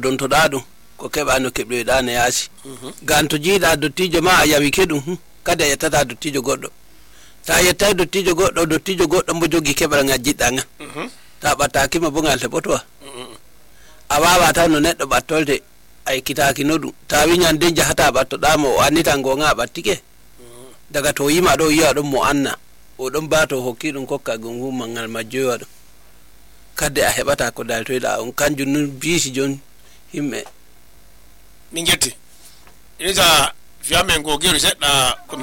dontoɗa ɗum ko keɓa no keɓɗoyɗa no yaasi gan to jiiɗa dottijo ma a yawike ɗum kadi a yettata dottijo goɗɗo sa yettay dottijo goɗɗo mbo jogi keɓal ngal jiɗɗa ngal ta ɓattakima bo ngal heɓotowa a wawa taw no neɗɗo ɓattolde a ekkitaki no ɗum ta wi ñande jahata ɓattoɗamo o annitan gonga a ɓattike daga to yima ɗo yiwa ɗum mo anna oɗon bato hokki ɗum kokka gon hummal ngal majjoyowa ɗum kadi a heɓata ko daltoyɗa on kanjum nun biisi jon himɓe min jetti ina fiyamen ko geru seɗɗa